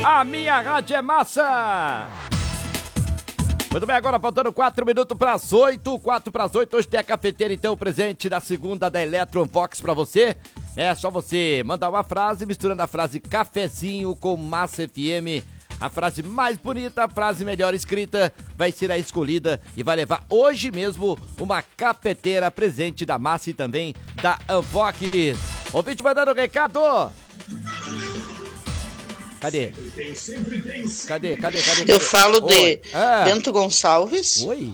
A minha rádio é massa! Muito bem, agora faltando 4 minutos para as 8, 4 para as 8, hoje tem a cafeteira, então, presente da segunda da Electron Vox para você. É só você mandar uma frase, misturando a frase cafezinho com Massa FM. A frase mais bonita, a frase melhor escrita, vai ser a escolhida e vai levar hoje mesmo uma cafeteira presente da Massa e também da Anvox. Ouvinte mandando recado. Cadê? Cadê? Eu falo de Bento Gonçalves. Oi.